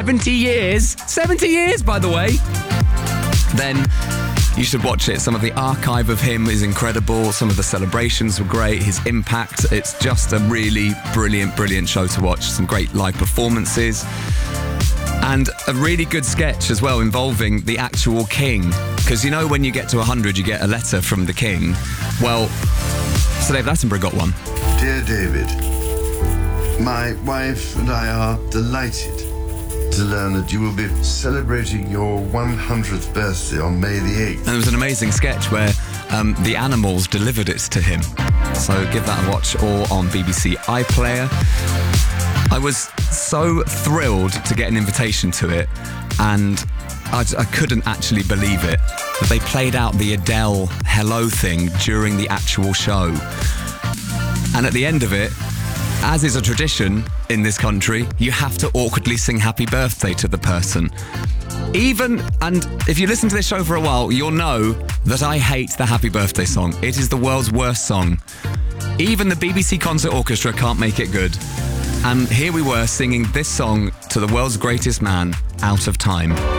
70 years. 70 years, by the way. Then you should watch it. Some of the archive of him is incredible. Some of the celebrations were great. His impact, it's just a really brilliant show to watch. Some great live performances. And a really good sketch as well involving the actual king. Because you know when you get to 100, you get a letter from the king. Well, Sir David Attenborough got one. Dear David, my wife and I are delighted to learn that you will be celebrating your 100th birthday on May the 8th. And it was an amazing sketch where the animals delivered it to him. So give that a watch, or on BBC iPlayer. I was so thrilled to get an invitation to it, and I couldn't actually believe it, that they played out the Adele hello thing during the actual show. And at the end of it, as is a tradition in this country, you have to awkwardly sing happy birthday to the person. And if you listen to this show for a while, you'll know that I hate the happy birthday song. It is the world's worst song. Even the BBC Concert Orchestra can't make it good. And here we were singing this song to the world's greatest man, Out of Time.